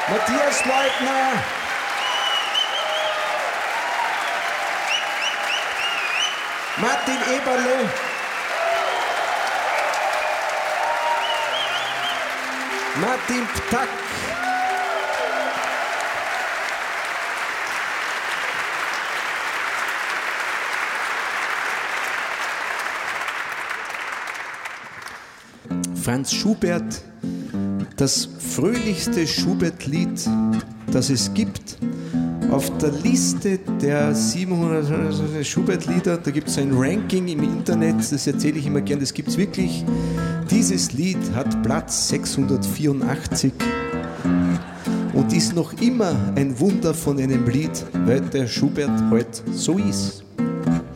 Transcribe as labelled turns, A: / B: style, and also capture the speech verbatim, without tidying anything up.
A: Matthias Leutner, Martin Eberle, Martin Ptak, Franz Schubert, das fröhlichste Schubert-Lied, das es gibt. Auf der Liste der siebenhundert Schubert-Lieder, da gibt es ein Ranking im Internet, das erzähle ich immer gern, das gibt es wirklich. Dieses Lied hat Platz sechshundertvierundachtzig und ist noch immer ein Wunder von einem Lied, weil der Schubert halt so ist.